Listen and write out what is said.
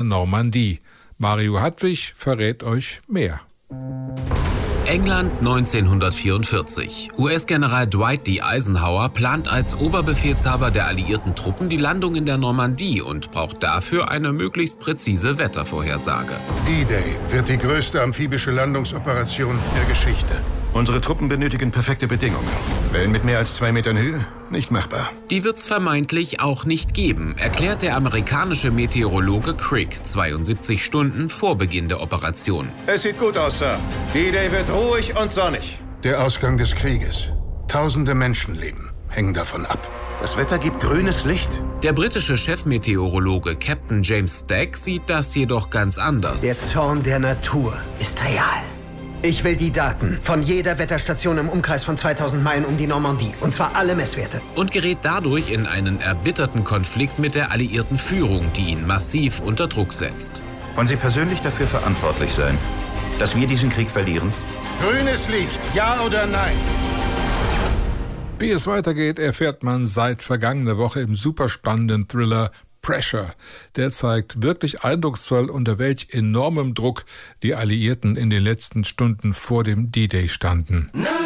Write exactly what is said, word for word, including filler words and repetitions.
Normandie. Mario Hartwig verrät euch mehr. England neunzehnhundertvierundvierzig. U S-General Dwight D. Eisenhower plant als Oberbefehlshaber der alliierten Truppen die Landung in der Normandie und braucht dafür eine möglichst präzise Wettervorhersage. D-Day wird die größte amphibische Landungsoperation der Geschichte. Unsere Truppen benötigen perfekte Bedingungen. Wellen mit mehr als zwei Metern Höhe? Nicht machbar. Die wird's vermeintlich auch nicht geben, erklärt der amerikanische Meteorologe Crick zweiundsiebzig Stunden vor Beginn der Operation. Es sieht gut aus, Sir. D-Day wird ruhig und sonnig. Der Ausgang des Krieges. Tausende Menschenleben hängen davon ab. Das Wetter gibt grünes Licht. Der britische Chefmeteorologe Captain James Stack sieht das jedoch ganz anders. Der Zorn der Natur ist real. Ich will die Daten von jeder Wetterstation im Umkreis von zweitausend Meilen um die Normandie. Und zwar alle Messwerte. Und gerät dadurch in einen erbitterten Konflikt mit der alliierten Führung, die ihn massiv unter Druck setzt. Wollen Sie persönlich dafür verantwortlich sein, dass wir diesen Krieg verlieren? Grünes Licht, ja oder nein? Wie es weitergeht, erfährt man seit vergangener Woche im superspannenden Thriller Pressure. Der zeigt wirklich eindrucksvoll, unter welch enormem Druck die Alliierten in den letzten Stunden vor dem D-Day standen.